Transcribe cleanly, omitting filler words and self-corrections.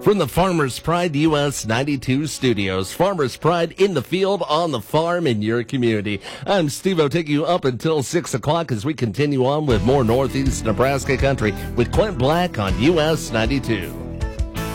From the Farmers Pride US 92 studios, Farmers Pride in the field, on the farm, in your community. I'm Steve-O, taking you up until 6 o'clock as we continue on with more Northeast Nebraska country with Clint Black on US 92.